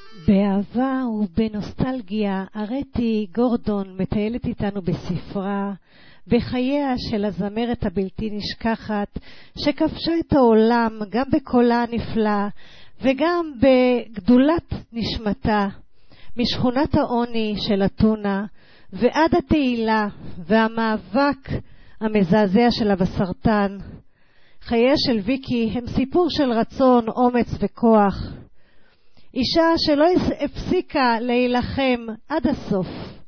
באהבה ובנוסטלגיה ארטי גורדון מטיילת איתנו בספרה בחייה של הזמרת הבלתי נשכחת שכבשה את העולם גם בקולה הנפלא וגם בגדולת נשמתה, משכונת העוני של אתונה ועד התהילה והמאבק המזעזע שלה בסרטן. חייה של ויקי הם סיפור של רצון, אומץ וכוח. אישה שלא הפסיקה להילחם עד הסוף.